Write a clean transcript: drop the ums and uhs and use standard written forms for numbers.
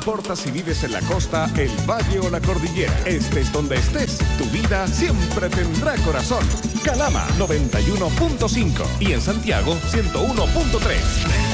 importa si vives en la costa, el valle o la cordillera. Estés donde estés, tu vida siempre tendrá corazón. Calama 91.5 y en Santiago 101.3.